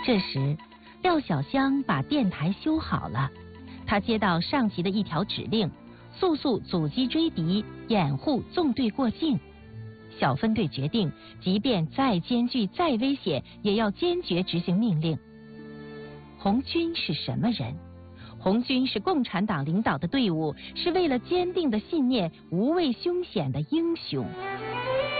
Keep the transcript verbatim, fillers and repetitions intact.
这时，廖小香把电台修好了，他接到上级的一条指令，速速阻击追敌，掩护纵队过境。小分队决定，即便再艰巨、再危险，也要坚决执行命令。红军是什么人？红军是共产党领导的队伍，是为了坚定的信念、无畏凶险的英雄。